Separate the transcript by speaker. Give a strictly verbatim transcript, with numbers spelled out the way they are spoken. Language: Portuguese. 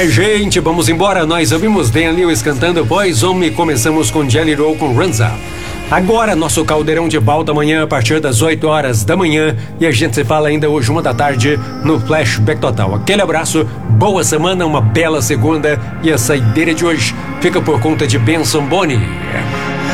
Speaker 1: É, gente, vamos embora. Nós ouvimos Dan Lewis cantando Poison e começamos com Jelly Roll com Runs Up. Agora, nosso caldeirão de volta amanhã a partir das oito horas da manhã e a gente se fala ainda hoje, uma da tarde, no Flashback Total. Aquele abraço, boa semana, uma bela segunda e a saideira de hoje fica por conta de Benson Boni.